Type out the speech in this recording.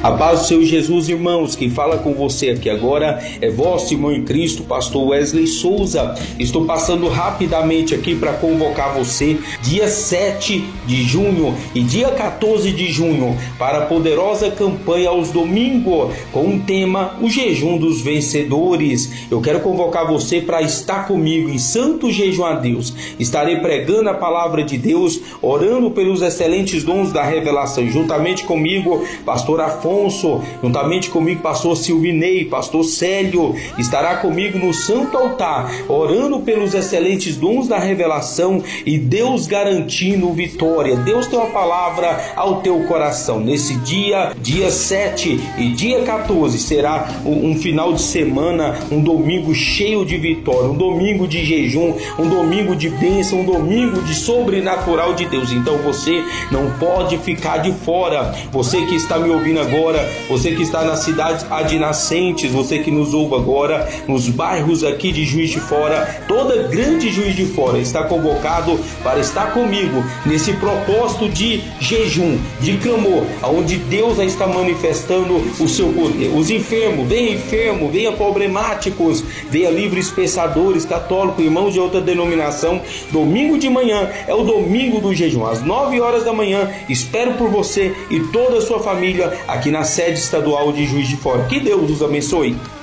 A paz do Senhor Jesus, irmãos. Quem fala com você aqui agora é vosso irmão em Cristo, pastor Wesley Souza. Estou passando rapidamente aqui para convocar você dia 7 de junho e dia 14 de junho para a poderosa campanha aos domingos com o tema O Jejum dos Vencedores. Eu quero convocar você para estar comigo em santo jejum a Deus. Estarei pregando a palavra de Deus, orando pelos excelentes dons da revelação, juntamente comigo, pastor Afonso, juntamente comigo, pastor Silvinei, pastor Célio, estará comigo no santo altar, orando pelos excelentes dons da revelação e Deus garantindo vitória. Deus tem uma palavra ao teu coração. Nesse dia 7 e dia 14, será um final de semana, um domingo cheio de vitória, um domingo de jejum, um domingo de bênção, um domingo de sobrenatural de Deus. Então você não pode ficar de fora. Você que está me ouvindo agora, você que está nas cidades adjacentes, você que nos ouve agora nos bairros aqui de Juiz de Fora, toda grande Juiz de Fora está convocado para estar comigo nesse propósito de jejum, de clamor, onde Deus está manifestando o seu poder. Os enfermos, venha problemáticos, venha livres pensadores, católicos, irmãos de outra denominação. Domingo de manhã é o domingo do jejum, às 9 horas da manhã. Espero por você e toda a sua família aqui na sede estadual de Juiz de Fora. Que Deus os abençoe.